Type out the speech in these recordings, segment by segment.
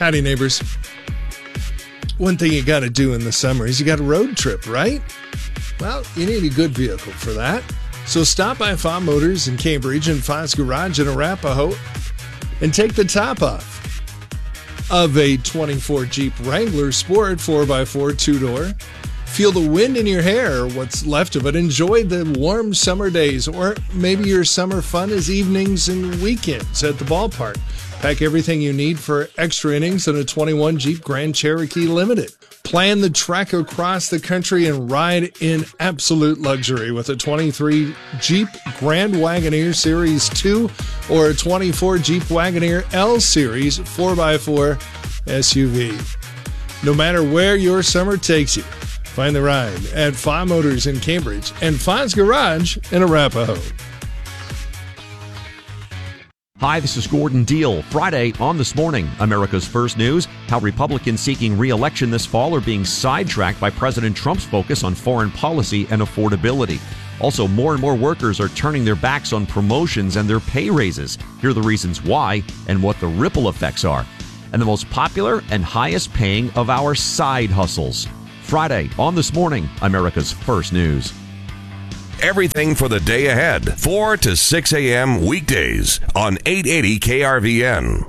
Howdy, neighbors. One thing you got to do in the summer is you got a road trip, right? Well, you need a good vehicle for that. So stop by Fa Motors in Cambridge and Fa's Garage in Arapahoe and take the top off of a 24 Jeep Wrangler Sport 4x4 two-door. Feel the wind in your hair, or what's left of it. Enjoy the warm summer days, or maybe your summer fun is evenings and weekends at the ballpark. Pack everything you need for extra innings in a 21 Jeep Grand Cherokee Limited. Plan the trek across the country and ride in absolute luxury with a 23 Jeep Grand Wagoneer Series 2 or a 24 Jeep Wagoneer L Series 4x4 SUV. No matter where your summer takes you, find the ride at Fa Motors in Cambridge and Fa's Garage in Arapahoe. Hi, this is Gordon Deal. Friday on This Morning, America's First News, how Republicans seeking re-election this fall are being sidetracked by President Trump's focus on foreign policy and affordability. Also, more and more workers are turning their backs on promotions and their pay raises. Here are the reasons why and what the ripple effects are. And the most popular and highest paying of our side hustles. Friday on This Morning, America's First News. Everything for the day ahead, 4 to 6 a.m. weekdays on 880 KRVN.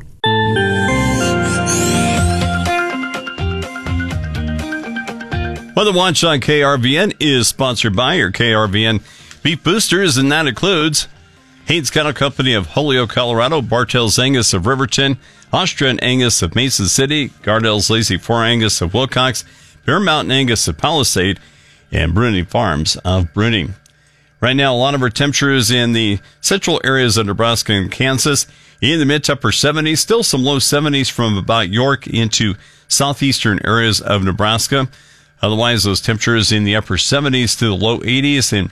Weather Watch on KRVN is sponsored by your KRVN Beef Boosters, and that includes Haynes Cattle Company of Holyoke, Colorado, Bartell's Angus of Riverton, Austrian Angus of Mason City, Gardell's Lazy 4 Angus of Wilcox, Bear Mountain Angus of Palisade, and Bruning Farms of Bruning. Right now, a lot of our temperatures in the central areas of Nebraska and Kansas in the mid to upper 70s, still some low 70s from about York into southeastern areas of Nebraska. Otherwise, those temperatures in the upper 70s to the low 80s in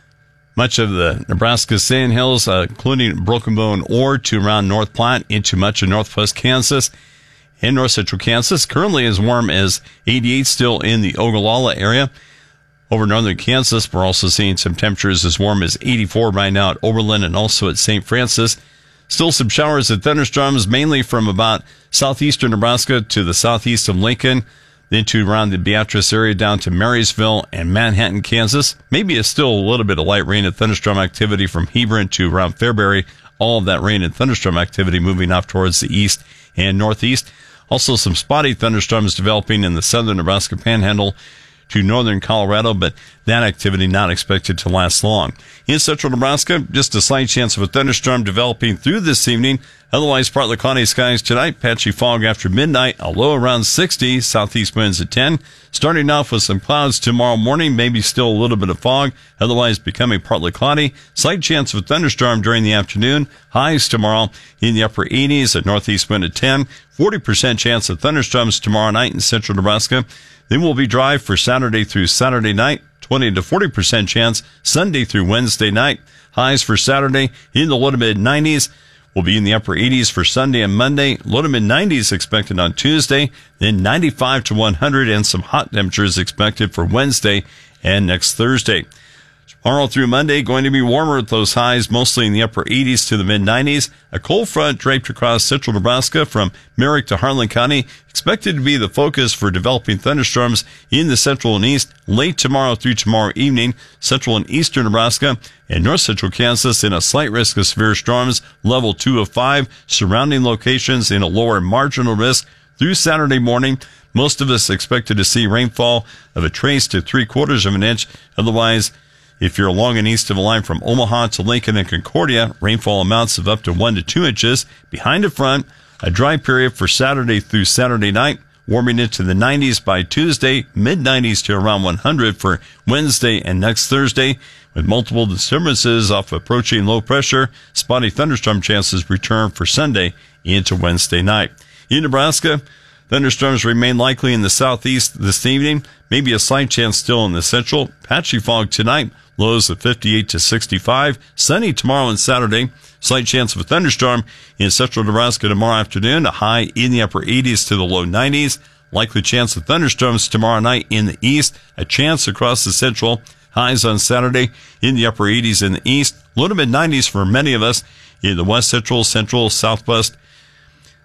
much of the Nebraska Sandhills, including Broken Bow Ore to around North Platte into much of northwest Kansas and north central Kansas. Currently as warm as 88 still in the Ogallala area. Over northern Kansas, we're also seeing some temperatures as warm as 84 right now at Oberlin and also at St. Francis. Still some showers and thunderstorms, mainly from about southeastern Nebraska to the southeast of Lincoln, then to around the Beatrice area down to Marysville and Manhattan, Kansas. Maybe it's still a little bit of light rain and thunderstorm activity from Hebron to around Fairbury. All of that rain and thunderstorm activity moving off towards the east and northeast. Also some spotty thunderstorms developing in the southern Nebraska Panhandle to northern Colorado, but that activity not expected to last long. In central Nebraska, just a slight chance of a thunderstorm developing through this evening. Otherwise, partly cloudy skies tonight, patchy fog after midnight, a low around 60, southeast winds at 10. Starting off with some clouds tomorrow morning, maybe still a little bit of fog, otherwise becoming partly cloudy. Slight chance of a thunderstorm during the afternoon. Highs tomorrow in the upper 80s, a northeast wind at 10. 40% chance of thunderstorms tomorrow night in central Nebraska. Then we'll be dry for Saturday through Saturday night, 20 to 40% chance Sunday through Wednesday night. Highs for Saturday in the low to mid 90s. We'll be in the upper 80s for Sunday and Monday. Low to mid 90s expected on Tuesday. Then 95 to 100 and some hot temperatures expected for Wednesday and next Thursday. Tomorrow through Monday, going to be warmer with those highs, mostly in the upper 80s to the mid-90s. A cold front draped across central Nebraska from Merrick to Harlan County, expected to be the focus for developing thunderstorms in the central and east late tomorrow through tomorrow evening. Central and eastern Nebraska and north central Kansas in a slight risk of severe storms, level 2 of 5. Surrounding locations in a lower marginal risk through Saturday morning. Most of us expected to see rainfall of a trace to 3/4 of an inch. Otherwise, if you're along and east of a line from Omaha to Lincoln and Concordia, rainfall amounts of up to 1 to 2 inches. Behind the front, a dry period for Saturday through Saturday night, warming into the 90s by Tuesday, mid-90s to around 100 for Wednesday and next Thursday. With multiple disturbances off approaching low pressure, spotty thunderstorm chances return for Sunday into Wednesday night. In Nebraska, thunderstorms remain likely in the southeast this evening. Maybe a slight chance still in the central. Patchy fog tonight. Lows of 58 to 65. Sunny tomorrow and Saturday. Slight chance of a thunderstorm in central Nebraska tomorrow afternoon. A high in the upper 80s to the low 90s. Likely chance of thunderstorms tomorrow night in the east. A chance across the central. Highs on Saturday in the upper 80s in the east. Low to mid 90s for many of us in the west central, southwest,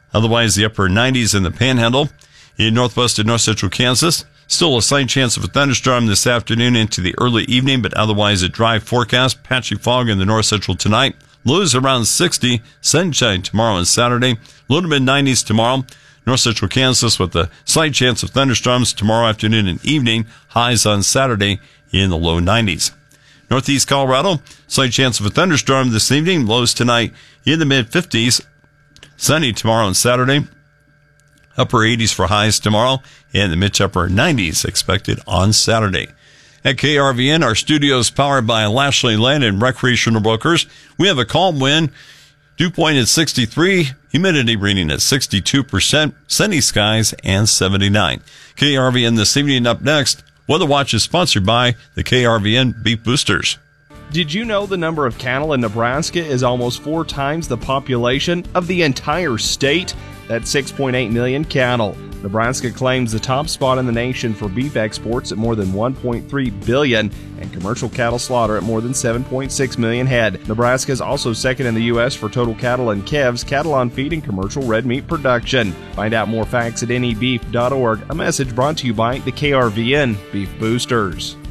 Otherwise, the upper 90s in the Panhandle. In northwest and north central Kansas, still a slight chance of a thunderstorm this afternoon into the early evening, but otherwise a dry forecast. Patchy fog in the north central tonight. Lows around 60. Sunshine tomorrow and Saturday. Low to mid 90s tomorrow. North central Kansas with a slight chance of thunderstorms tomorrow afternoon and evening. Highs on Saturday in the low 90s. Northeast Colorado, slight chance of a thunderstorm this evening. Lows tonight in the mid 50s. Sunny tomorrow and Saturday. Upper 80s for highs tomorrow, and the mid to upper 90s expected on Saturday. At KRVN, our studio is powered by Lashley Land and Recreational Brokers. We have a calm wind, dew point at 63, humidity reading at 62%, sunny skies, and 79. KRVN this evening. Up next, Weather Watch is sponsored by the KRVN Beef Boosters. Did you know the number of cattle in Nebraska is almost 4 times the population of the entire state? That's 6.8 million cattle. Nebraska claims the top spot in the nation for beef exports at more than 1.3 billion and commercial cattle slaughter at more than 7.6 million head. Nebraska is also second in the U.S. for total cattle and calves, cattle on feed, and commercial red meat production. Find out more facts at nebeef.org. A message brought to you by the KRVN Beef Boosters.